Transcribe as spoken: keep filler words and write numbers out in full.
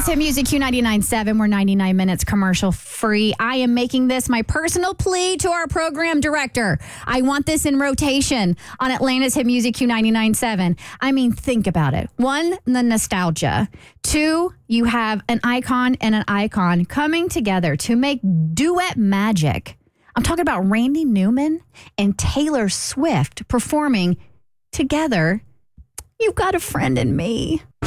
Atlanta's Hit Music Q ninety-nine point seven. We're ninety-nine minutes commercial free. I am making this my personal plea to our program director. I want this in rotation on Atlanta's Hit Music Q ninety-nine point seven. I mean, think about it. One, the nostalgia. Two, you have an icon and an icon coming together to make duet magic. I'm talking about Randy Newman and Taylor Swift performing together. You've Got a Friend in Me.